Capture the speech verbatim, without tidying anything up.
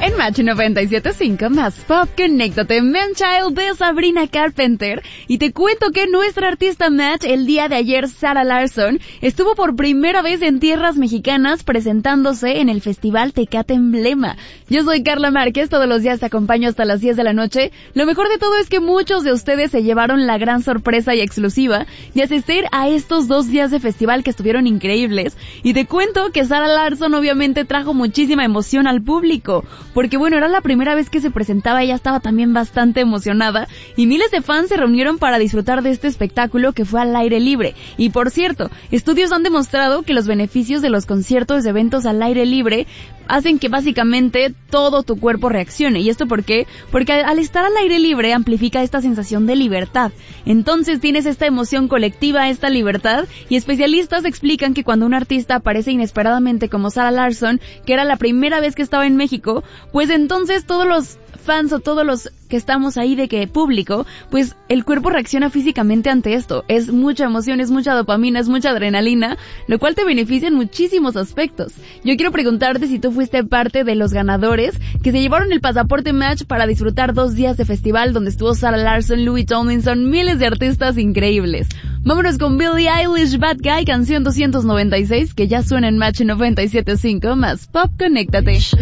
En Match noventa y siete punto cinco más Pop, conéctate, Man-Child de Sabrina Carpenter. Y te cuento que nuestra artista Match, el día de ayer, Zara Larsson, estuvo por primera vez en tierras mexicanas presentándose en el Festival Tecate Emblema. Yo soy Carla Márquez, todos los días te acompaño hasta las diez de la noche. Lo mejor de todo es que muchos de ustedes se llevaron la gran sorpresa y exclusiva de asistir a estos dos días de festival que estuvieron increíbles. Y te cuento que Zara Larsson obviamente trajo muchísima emoción al público, porque bueno, era la primera vez que se presentaba, ella estaba también bastante emocionada y miles de fans se reunieron para disfrutar de este espectáculo que fue al aire libre. Y por cierto, estudios han demostrado que los beneficios de los conciertos y eventos al aire libre hacen que básicamente todo tu cuerpo reaccione. ¿Y esto por qué? Porque al estar al aire libre amplifica esta sensación de libertad. Entonces tienes esta emoción colectiva, esta libertad, y especialistas explican que cuando un artista aparece inesperadamente como Zara Larsson, que era la primera vez que estaba en México, pues entonces todos los fans o todos los que estamos ahí de que público, pues el cuerpo reacciona físicamente ante esto. Es mucha emoción, es mucha dopamina, es mucha adrenalina, lo cual te beneficia en muchísimos aspectos. Yo quiero preguntarte si tú fuiste parte de los ganadores que se llevaron el pasaporte Match para disfrutar dos días de festival donde estuvo Zara Larsson, Louis Tomlinson, miles de artistas increíbles. Vámonos con Billie Eilish, Bad Guy, canción doscientos noventa y seis, que ya suena en Match noventa y siete punto cinco más Pop, conéctate.